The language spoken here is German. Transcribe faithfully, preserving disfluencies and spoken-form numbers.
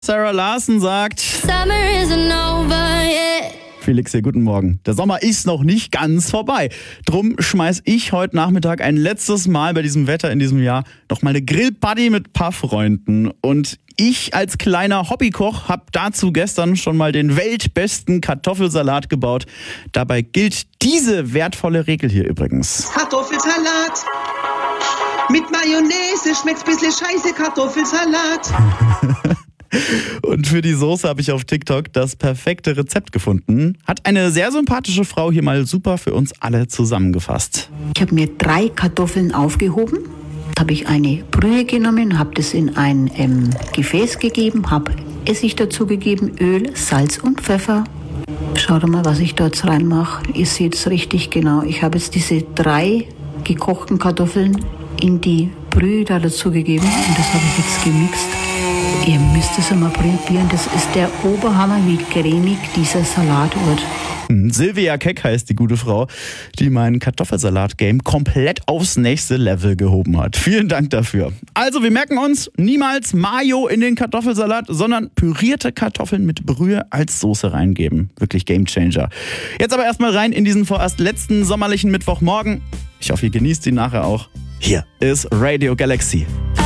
Sarah Larson sagt: Summer isn't over yet. Felix hier, guten Morgen. Der Sommer ist noch nicht ganz vorbei. Drum schmeiß ich heute Nachmittag ein letztes Mal bei diesem Wetter in diesem Jahr noch mal eine Grillparty mit ein paar Freunden. Und ich als kleiner Hobbykoch habe dazu gestern schon mal den weltbesten Kartoffelsalat gebaut. Dabei gilt diese wertvolle Regel hier übrigens. Kartoffelsalat mit Mayonnaise schmeckt's bisschen scheiße, Kartoffelsalat. Und für die Soße habe ich auf TikTok das perfekte Rezept gefunden. Hat eine sehr sympathische Frau hier mal super für uns alle zusammengefasst. Ich habe mir drei Kartoffeln aufgehoben. Da habe ich eine Brühe genommen, habe das in ein ähm, Gefäß gegeben, habe Essig dazu gegeben, Öl, Salz und Pfeffer. Schaut mal, was ich da jetzt reinmache. Ihr seht es richtig genau. Ich habe jetzt diese drei gekochten Kartoffeln in die Brühe da dazu gegeben und das habe ich jetzt gemixt. Ihr müsst es einmal probieren, das ist der Oberhammer, wie cremig dieser Salat wird. Silvia Keck heißt die gute Frau, die mein Kartoffelsalat-Game komplett aufs nächste Level gehoben hat. Vielen Dank dafür. Also wir merken uns, niemals Mayo in den Kartoffelsalat, sondern pürierte Kartoffeln mit Brühe als Soße reingeben. Wirklich Gamechanger. Jetzt aber erstmal rein in diesen vorerst letzten sommerlichen Mittwochmorgen. Ich hoffe, ihr genießt ihn nachher auch. Hier ist Radio Galaxy.